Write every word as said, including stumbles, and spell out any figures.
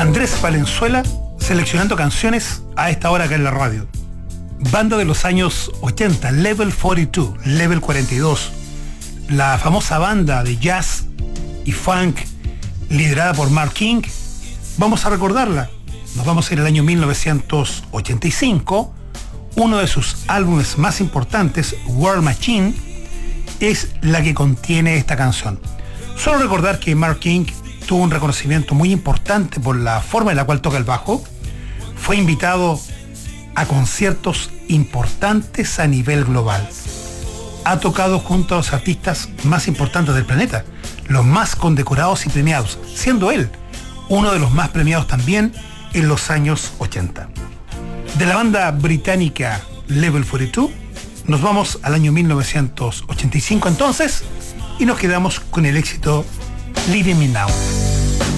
Andrés Valenzuela seleccionando canciones a esta hora acá en la radio. Banda de los años ochenta, Level cuarenta y dos, Level cuarenta y dos. La famosa banda de jazz y funk liderada por Mark King. Vamos a recordarla. Nos vamos a ir al año mil novecientos ochenta y cinco. Uno de sus álbumes más importantes, War Machine, es la que contiene esta canción. Solo recordar que Mark King tuvo un reconocimiento muy importante por la forma en la cual toca el bajo. Fue invitado a conciertos importantes a nivel global. Ha tocado junto a los artistas más importantes del planeta, los más condecorados y premiados, siendo él uno de los más premiados también en los años ochenta. De la banda británica Level cuarenta y dos, nos vamos al año mil novecientos ochenta y cinco entonces, y nos quedamos con el éxito Leaving Me Now.